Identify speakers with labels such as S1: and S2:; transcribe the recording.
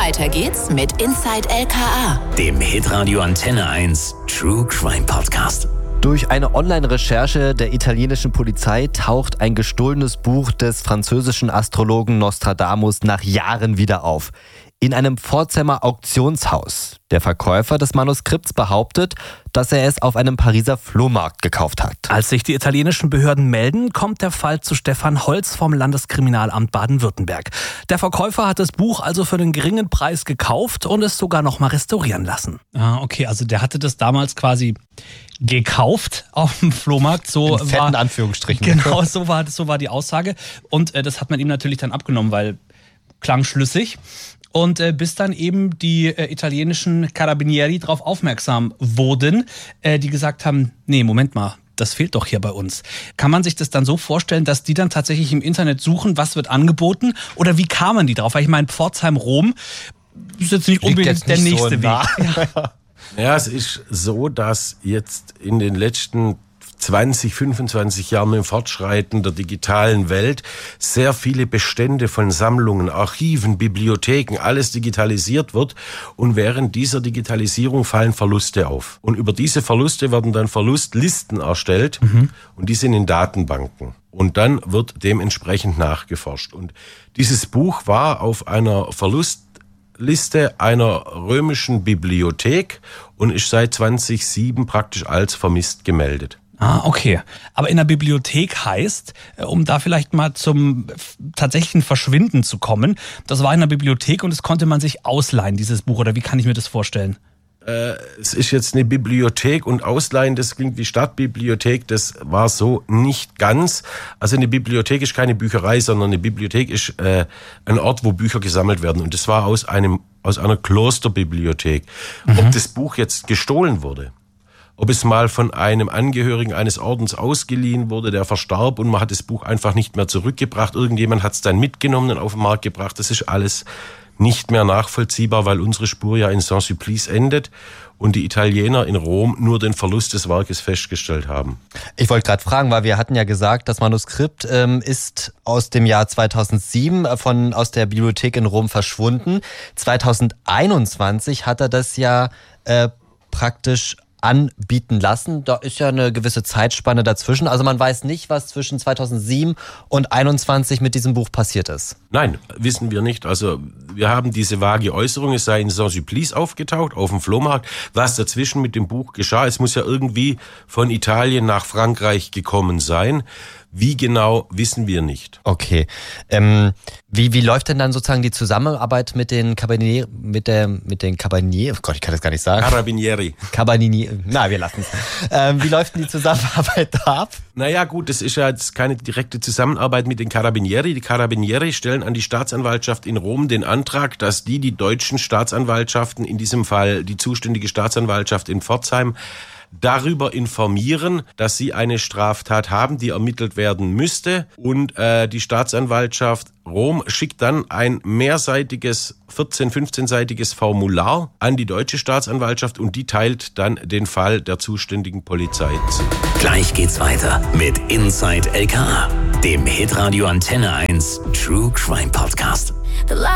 S1: Weiter geht's mit Inside LKA,
S2: dem Hitradio Antenne 1 True Crime Podcast.
S3: Durch eine Online-Recherche der italienischen Polizei taucht ein gestohlenes Buch des französischen Astrologen Nostradamus nach Jahren wieder auf. In einem Pforzheimer Auktionshaus. Der Verkäufer des Manuskripts behauptet, dass er es auf einem Pariser Flohmarkt gekauft hat.
S4: Als sich die italienischen Behörden melden, kommt der Fall zu Stefan Holz vom Landeskriminalamt Baden-Württemberg. Der Verkäufer hat das Buch also für einen geringen Preis gekauft und es sogar noch mal restaurieren lassen.
S5: Ah, okay, also der hatte das damals quasi gekauft auf dem Flohmarkt. So
S3: in fetten Anführungsstrichen.
S5: Genau, so war die Aussage. Und das hat man ihm natürlich dann abgenommen, weil klang schlüssig. Und bis dann eben die italienischen Carabinieri darauf aufmerksam wurden, die gesagt haben, nee, Moment mal, das fehlt doch hier bei uns. Kann man sich das dann so vorstellen, dass die dann tatsächlich im Internet suchen, was wird angeboten? Oder wie kamen die drauf? Weil ich meine, Pforzheim-Rom ist jetzt nicht unbedingt der nächste
S3: so
S5: Weg.
S6: Ja, es ist so, dass jetzt in den letzten 20, 25 Jahren mit dem Fortschreiten der digitalen Welt sehr viele Bestände von Sammlungen, Archiven, Bibliotheken, alles digitalisiert wird. Und während dieser Digitalisierung fallen Verluste auf. Und über diese Verluste werden dann Verlustlisten erstellt und die sind in Datenbanken. Und dann wird dementsprechend nachgeforscht. Und dieses Buch war auf einer Verlustliste einer römischen Bibliothek und ist seit 2007 praktisch als vermisst gemeldet.
S5: Ah, okay. Aber in der Bibliothek heißt, um da vielleicht mal zum tatsächlichen Verschwinden zu kommen, das war in der Bibliothek und das konnte man sich ausleihen, dieses Buch, oder wie kann ich mir das vorstellen?
S6: Es ist jetzt eine Bibliothek und Ausleihen, das klingt wie Stadtbibliothek, das war so nicht ganz. Also eine Bibliothek ist keine Bücherei, sondern eine Bibliothek ist ein Ort, wo Bücher gesammelt werden. Und das war aus einer Klosterbibliothek. Ob das Buch jetzt gestohlen wurde, ob es mal von einem Angehörigen eines Ordens ausgeliehen wurde, der verstarb und man hat das Buch einfach nicht mehr zurückgebracht. Irgendjemand hat es dann mitgenommen und auf den Markt gebracht. Das ist alles nicht mehr nachvollziehbar, weil unsere Spur ja in Saint-Sulpice endet und die Italiener in Rom nur den Verlust des Werkes festgestellt haben.
S3: Ich wollte gerade fragen, weil wir hatten ja gesagt, das Manuskript ist aus dem Jahr 2007 aus der Bibliothek in Rom verschwunden. 2021 hat er das ja praktisch anbieten lassen. Da ist ja eine gewisse Zeitspanne dazwischen. Also man weiß nicht, was zwischen 2007 und 2021 mit diesem Buch passiert ist.
S6: Nein, wissen wir nicht. Also wir haben diese vage Äußerung, es sei in Saint-Sulpice aufgetaucht, auf dem Flohmarkt. Was dazwischen mit dem Buch geschah, es muss ja irgendwie von Italien nach Frankreich gekommen sein. Wie genau, wissen wir nicht.
S3: Okay. Wie läuft denn dann sozusagen die Zusammenarbeit mit den Carabinieri, oh Gott, ich kann das gar nicht sagen.
S6: Carabinieri.
S3: Na, wir lassen es. Wie läuft denn die Zusammenarbeit da ab?
S6: Naja gut, das ist ja jetzt keine direkte Zusammenarbeit mit den Carabinieri. Die Carabinieri stellen an die Staatsanwaltschaft in Rom den Antrag, dass die deutschen Staatsanwaltschaften, in diesem Fall die zuständige Staatsanwaltschaft in Pforzheim, darüber informieren, dass sie eine Straftat haben, die ermittelt werden müsste. Und die Staatsanwaltschaft Rom schickt dann ein mehrseitiges, 15-seitiges Formular an die deutsche Staatsanwaltschaft und die teilt dann den Fall der zuständigen Polizei zu.
S2: Gleich geht's weiter mit Inside LKA, dem Hitradio Antenne 1 True Crime Podcast.